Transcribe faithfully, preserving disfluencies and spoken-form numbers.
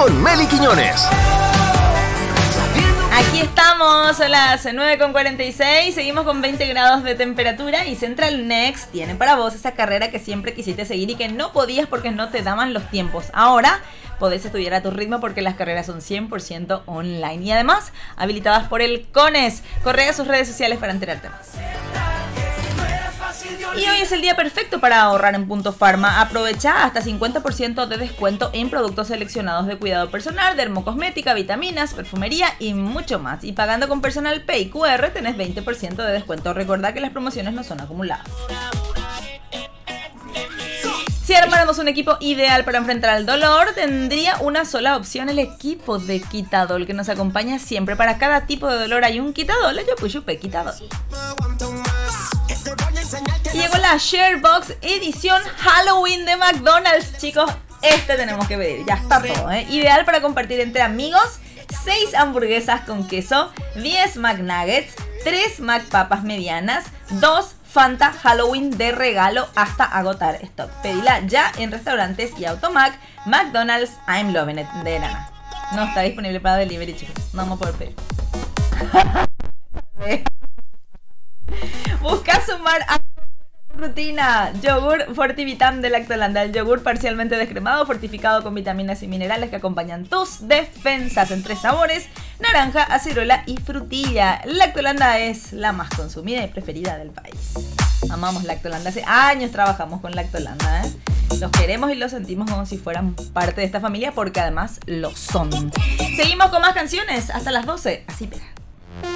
con Meli Quiñones. Aquí estamos a las nueve con cuarenta y seis, seguimos con veinte grados de temperatura y Central Next tiene para vos esa carrera que siempre quisiste seguir y que no podías porque no te daban los tiempos. Ahora podés estudiar a tu ritmo porque las carreras son cien por ciento online y además habilitadas por el CONES. Corre a sus redes sociales para enterarte más. Y hoy es el día perfecto para ahorrar en Punto Pharma. Aprovecha hasta cincuenta por ciento de descuento en productos seleccionados de cuidado personal, dermocosmética, vitaminas, perfumería y mucho más. Y pagando con Personal Pay Q R tenés veinte por ciento de descuento. Recordá que las promociones no son acumuladas. Si armáramos un equipo ideal para enfrentar al dolor, tendría una sola opción: el equipo de Quitadol, que nos acompaña siempre. Para cada tipo de dolor hay un Quitadol. Yo puyupe Quitadol. Y llegó la Sharebox edición Halloween de McDonald's, chicos. Este tenemos que pedir, ya está todo, ¿eh? Ideal para compartir entre amigos. seis hamburguesas con queso, diez McNuggets, tres McPapas medianas, dos Fanta Halloween de regalo hasta agotar stock. Pedila ya en restaurantes y Automac. McDonald's, I'm loving it, de nana. No está disponible para delivery, chicos. No vamos a poder pedir. Busca sumar a rutina. Yogur Fortivitam de Lactolanda. El yogur parcialmente descremado, fortificado con vitaminas y minerales que acompañan tus defensas en tres sabores: naranja, acerola y frutilla. Lactolanda es la más consumida y preferida del país. Amamos Lactolanda. Hace años trabajamos con Lactolanda, ¿eh? Los queremos y los sentimos como si fueran parte de esta familia, porque además lo son. Seguimos con más canciones hasta las doce. Así pega.